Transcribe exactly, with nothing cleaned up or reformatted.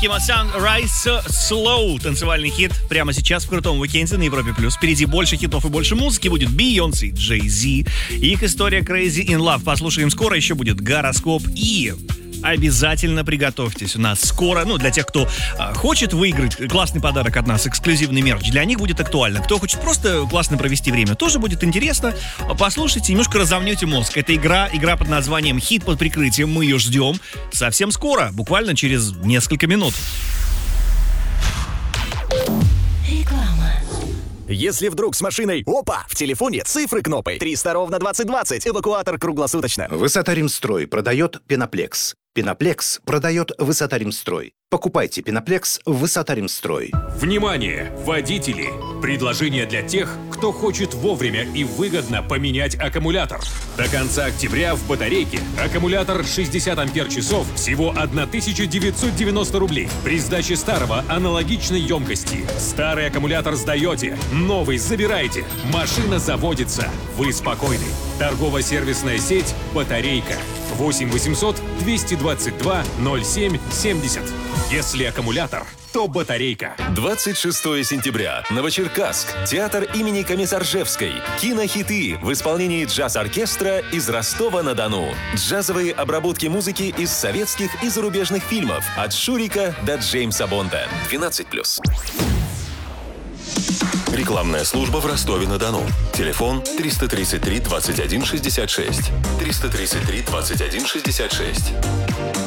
Кимасан Rise Slow. Танцевальный хит прямо сейчас в крутом уикенде на Европе+. Впереди больше хитов и больше музыки. Будет Бейонсе, Джей Зи. Их история Crazy in Love. Послушаем скоро. Еще будет гороскоп и... Обязательно приготовьтесь. У нас скоро, ну, для тех, кто а, хочет выиграть классный подарок от нас, эксклюзивный мерч, для них будет актуально. Кто хочет просто классно провести время, тоже будет интересно. Послушайте, немножко разомнете мозг. Это игра, игра под названием «Хит под прикрытием». Мы ее ждем совсем скоро, буквально через несколько минут. Если вдруг с машиной, опа, в телефоне цифры кнопы. триста ровно двадцать двадцать. Эвакуатор круглосуточно. Высота-Римстрой продает Пеноплекс. Пеноплекс продает Высота-Римстрой. Покупайте Пеноплекс в Высота-Римстрой. Внимание, водители! Предложение для тех, кто хочет вовремя и выгодно поменять аккумулятор. До конца октября в батарейке аккумулятор шестьдесят ампер-часов всего тысяча девятьсот девяносто рублей. При сдаче старого аналогичной емкости. Старый аккумулятор сдаете, новый забираете. Машина заводится. Вы спокойны. Торгово-сервисная сеть «Батарейка». восемь восемьсот двести двадцать два ноль семь семьдесят. Если аккумулятор, то батарейка. двадцать шестого сентября. Новочеркасск. Театр имени Комиссаржевской. Кинохиты в исполнении джаз-оркестра из Ростова-на-Дону. Джазовые обработки музыки из советских и зарубежных фильмов. От Шурика до Джеймса Бонда. двенадцать плюс. Рекламная служба в Ростове-на-Дону. Телефон триста тридцать три двадцать один шестьдесят шесть. триста тридцать три двадцать один шестьдесят шесть.